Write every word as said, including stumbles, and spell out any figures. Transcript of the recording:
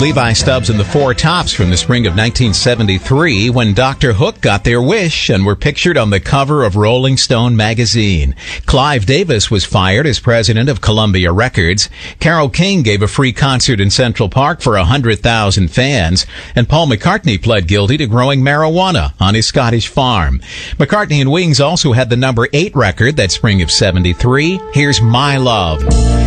Levi Stubbs and the Four Tops from the spring of nineteen seventy-three, when Doctor Hook got their wish and were pictured on the cover of Rolling Stone magazine. Clive Davis was fired as president of Columbia Records. Carole King gave a free concert in Central Park for one hundred thousand fans. And Paul McCartney pled guilty to growing marijuana on his Scottish farm. McCartney and Wings also had the number eight record that spring of seventy-three. Here's My Love.